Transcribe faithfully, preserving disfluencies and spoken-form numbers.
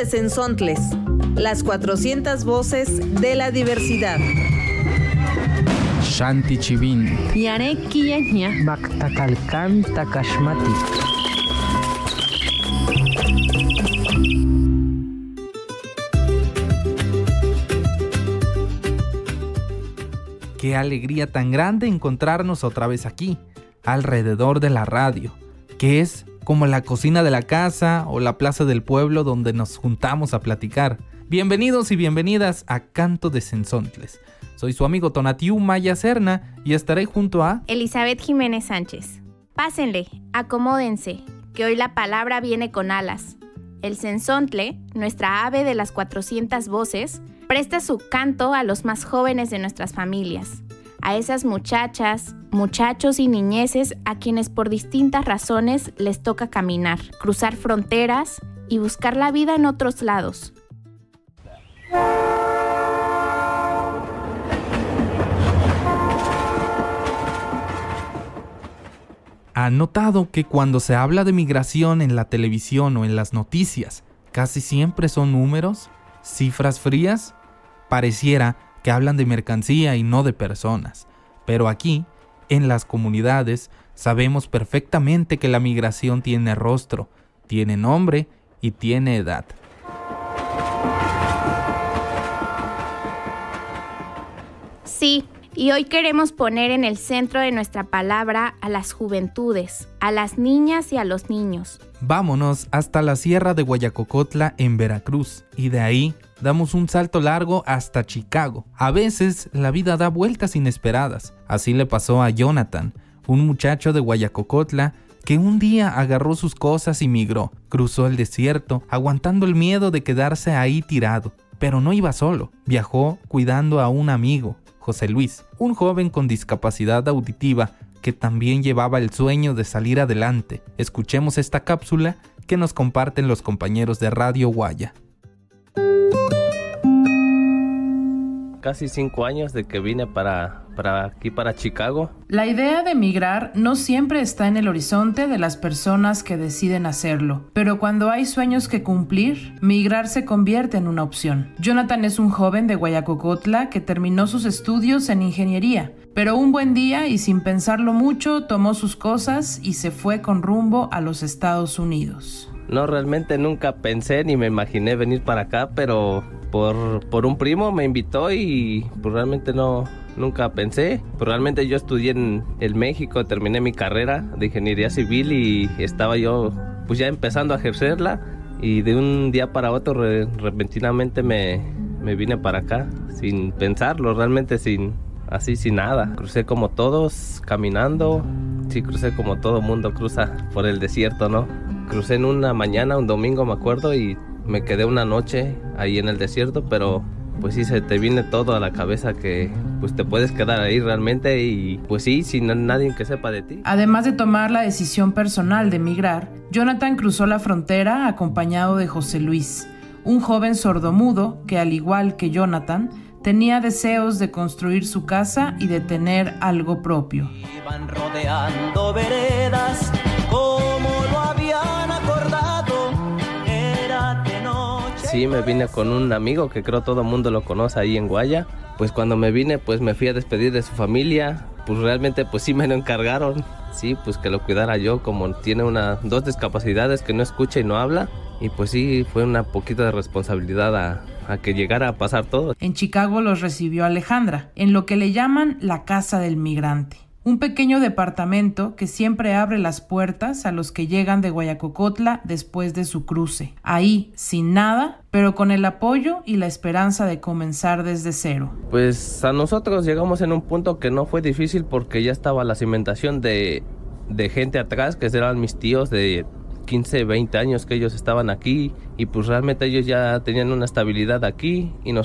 de Cenzontles, las cuatrocientas voces de la diversidad. Shanti Chivin. Yare Kiyaña. Maktakalkan Takashmati. Qué alegría tan grande encontrarnos otra vez aquí, alrededor de la radio, que es como la cocina de la casa o la plaza del pueblo donde nos juntamos a platicar. Bienvenidos y bienvenidas a Canto de Cenzontles. Soy su amigo Tonatiu Maya Serna y estaré junto a Elizabeth Jiménez Sánchez. Pásenle, acomódense, que hoy la palabra viene con alas. El cenzontle, nuestra ave de las cuatrocientas voces, presta su canto a los más jóvenes de nuestras familias, a esas muchachas, muchachos y niñeces a quienes por distintas razones les toca caminar, cruzar fronteras y buscar la vida en otros lados. ¿Han notado que cuando se habla de migración en la televisión o en las noticias, casi siempre son números, cifras frías? Pareciera que hablan de mercancía y no de personas. Pero aquí, en las comunidades, sabemos perfectamente que la migración tiene rostro, tiene nombre y tiene edad. Sí, y hoy queremos poner en el centro de nuestra palabra a las juventudes, a las niñas y a los niños. Vámonos hasta la Sierra de Guayacocotla en Veracruz y de ahí damos un salto largo hasta Chicago. A veces la vida da vueltas inesperadas. Así le pasó a Jonathan, un muchacho de Guayacocotla que un día agarró sus cosas y migró. Cruzó el desierto, aguantando el miedo de quedarse ahí tirado. Pero no iba solo, viajó cuidando a un amigo, José Luis, un joven con discapacidad auditiva que también llevaba el sueño de salir adelante. Escuchemos esta cápsula que nos comparten los compañeros de Radio Guaya. Casi cinco años de que vine para, para aquí, para Chicago. La idea de migrar no siempre está en el horizonte de las personas que deciden hacerlo, pero cuando hay sueños que cumplir, migrar se convierte en una opción. Jonathan es un joven de Guayacocotla que terminó sus estudios en ingeniería, pero un buen día y sin pensarlo mucho tomó sus cosas y se fue con rumbo a los Estados Unidos. No, realmente nunca pensé ni me imaginé venir para acá, pero por, por un primo me invitó y pues realmente no, nunca pensé. Pues realmente yo estudié en el México, terminé mi carrera de ingeniería civil y estaba yo pues ya empezando a ejercerla y de un día para otro re, repentinamente me, me vine para acá sin pensarlo, realmente sin, así sin nada. Crucé como todos caminando, sí crucé como todo mundo cruza por el desierto, ¿no? Crucé en una mañana, un domingo me acuerdo, y me quedé una noche ahí en el desierto, pero pues sí se te viene todo a la cabeza que pues te puedes quedar ahí realmente y pues sí, sin nadie que sepa de ti. Además de tomar la decisión personal de migrar, Jonathan cruzó la frontera acompañado de José Luis, un joven sordomudo que al igual que Jonathan, tenía deseos de construir su casa y de tener algo propio. Iban rodeando veredas como lo habían acordado, era de noche. Sí, me vine con un amigo que creo todo el mundo lo conoce ahí en Guaya. Pues cuando me vine, pues me fui a despedir de su familia. Pues realmente, pues sí me lo encargaron. Sí, pues que lo cuidara yo, como tiene una, dos discapacidades, que no escucha y no habla. Y pues sí, fue una poquita de responsabilidad a, a que llegara a pasar todo. En Chicago los recibió Alejandra, en lo que le llaman la Casa del Migrante. Un pequeño departamento que siempre abre las puertas a los que llegan de Guayacocotla después de su cruce. Ahí, sin nada, pero con el apoyo y la esperanza de comenzar desde cero. Pues a nosotros llegamos en un punto que no fue difícil porque ya estaba la cimentación de, de gente atrás, que eran mis tíos de quince, veinte años que ellos estaban aquí y pues realmente ellos ya tenían una estabilidad aquí y nos